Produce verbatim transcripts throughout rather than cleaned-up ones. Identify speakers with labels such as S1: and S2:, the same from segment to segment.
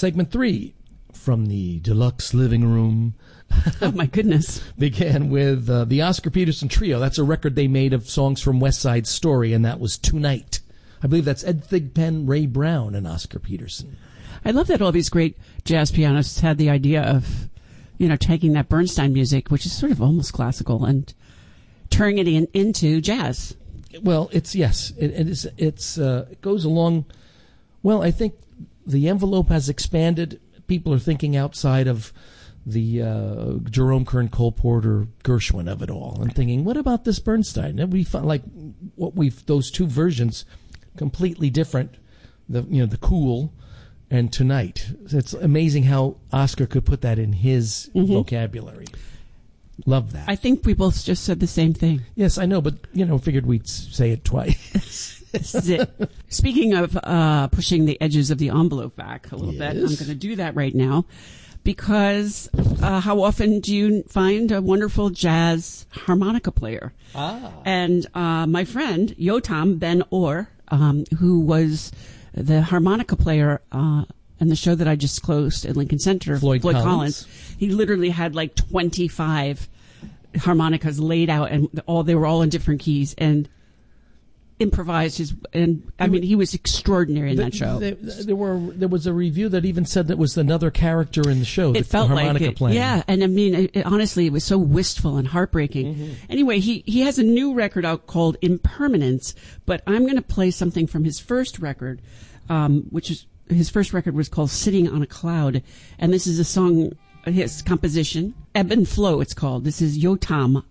S1: Segment three from the deluxe living room.
S2: Oh, my goodness.
S1: Began with uh, the Oscar Peterson Trio. That's a record they made of songs from West Side Story, and that was Tonight. I believe that's Ed Thigpen, Ray Brown, and Oscar Peterson.
S2: I love that all these great jazz pianists had the idea of, you know, taking that Bernstein music, which is sort of almost classical, and turning it in, into jazz.
S1: Well, it's, yes, it, it is. It's uh, it goes along. Well, I think the envelope has expanded. People are thinking outside of the uh, Jerome Kern, Cole Porter, Gershwin of it all, and thinking, what about this Bernstein? And we find, like what we've those two versions, completely different. The you know the Cool and Tonight. It's amazing how Oscar could put that in his mm-hmm. vocabulary. Love that.
S2: I think we both just said the same thing.
S1: Yes, I know, but you know, figured we'd say it twice.
S2: This is it. Speaking of uh, pushing the edges of the envelope back a little
S1: yes.
S2: bit, I'm going to do that right now. Because uh, how often do you find a wonderful jazz harmonica player?
S1: Ah.
S2: And uh, my friend, Yotam Ben-Or, um, who was the harmonica player uh, in the show that I just closed at Lincoln Center,
S1: Floyd,
S2: Floyd
S1: Collins.
S2: Collins, he literally had like twenty-five harmonicas laid out, and all they were all in different keys, and improvised his, and I mean, he was extraordinary in
S1: the,
S2: that show.
S1: There, there were there was a review that even said that was another character in the show.
S2: It
S1: the,
S2: felt
S1: the harmonica
S2: like it,
S1: playing.
S2: yeah, and I mean, it, it, honestly, it was so wistful and heartbreaking. Mm-hmm. Anyway, he he has a new record out called Impermanence, but I'm going to play something from his first record, um, which is his first record was called Sitting on a Cloud, and this is a song, his composition, Ebb and Flow. It's called. This is Yotam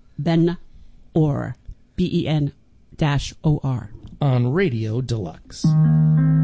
S2: Ben-Or, B E N dash O R.
S1: On Radio Deluxe.